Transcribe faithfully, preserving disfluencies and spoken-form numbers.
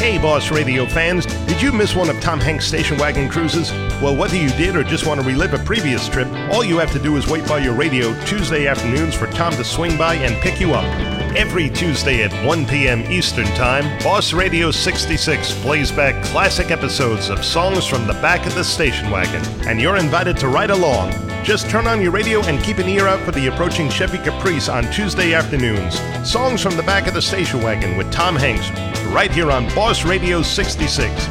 Hey, Boss Radio fans, did you miss one of Tom Hanks' station wagon cruises? Well, whether you did or just want to relive a previous trip, all you have to do is wait by your radio Tuesday afternoons for Tom to swing by and pick you up. Every Tuesday at one p.m. Eastern Time, Boss Radio sixty-six plays back classic episodes of songs from the back of the station wagon, and you're invited to ride along. Just turn on your radio and keep an ear out for the approaching Chevy Caprice on Tuesday afternoons. Songs from the back of the station wagon with Tom Hanks, right here on Boss Radio sixty-six.